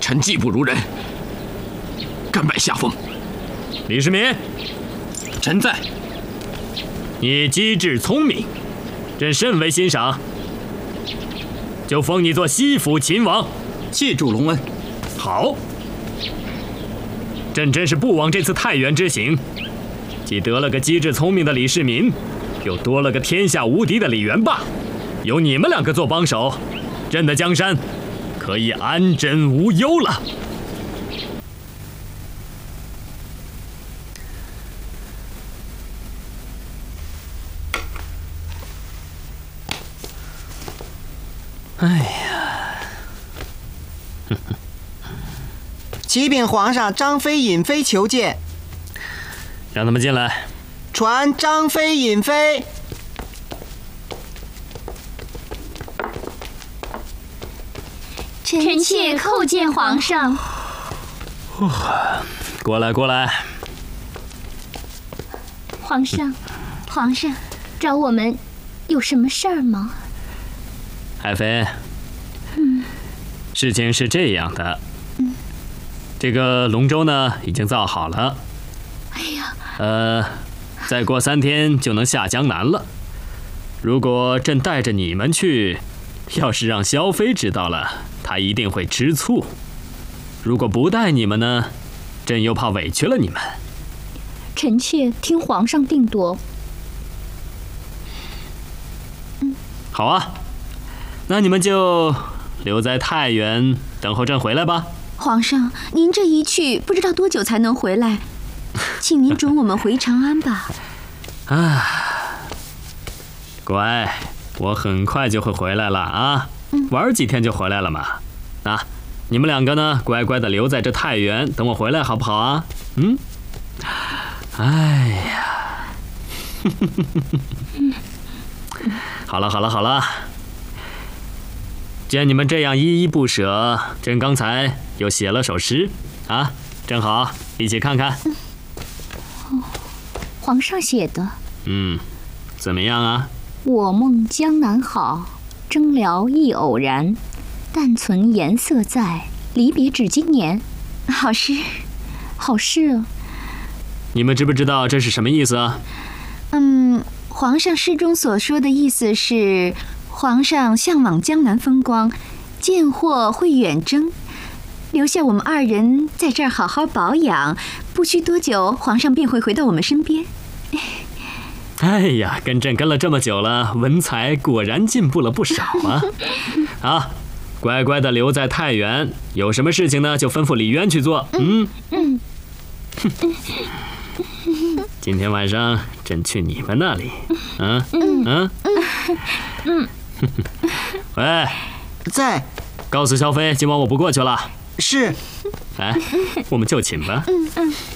臣技不如人，甘拜下风。 李世民， 臣在。 你机智聪明，朕甚为欣赏，就封你做西府秦王。 谢主隆恩。 好，朕真是不枉这次太原之行，既得了个机智聪明的李世民，又多了个天下无敌的李元霸。有你们两个做帮手，朕的江山可以安枕无忧了。哎呀， 启禀皇上，张飞、尹飞求见。 让他们进来。 传张飞、尹飞。 臣妾叩见皇上。 过来，过来。 皇上，皇上，找我们有什么事儿吗？ 爱妃，事情是这样的，这个龙舟呢已经造好了， 哎呀， 再过3天就能下江南了。如果朕带着你们去，要是让萧妃知道了，她一定会吃醋。如果不带你们呢，朕又怕委屈了你们。 臣妾听皇上定夺。 好啊，那你们就留在太原等候朕回来吧。 皇上，您这一去，不知道多久才能回来，请您准我们回长安吧。 乖，我很快就会回来了啊，玩几天就回来了嘛。你们两个呢，乖乖的留在这太原等我回来，好不好啊？哎呀，好了好了好了，见你们这样依依不舍，朕刚才又写了首诗啊，正好一起看看。 皇上写的。 怎么样啊？ 我梦江南好，征辽亦偶然。但存颜色在，离别只今年。好诗，好诗啊！ 你们知不知道这是什么意思啊？ 皇上诗中所说的意思是，皇上向往江南风光，见货会远征，留下我们2人在这儿好好保养，不需多久，皇上便会回到我们身边。 哎呀，跟朕跟了这么久了，文采果然进步了不少啊！好，乖乖的留在太原，有什么事情呢，就吩咐李渊去做。今天晚上朕去你们那里。喂， 在。 告诉萧妃，今晚我不过去了。 是。 来，我们就寝吧。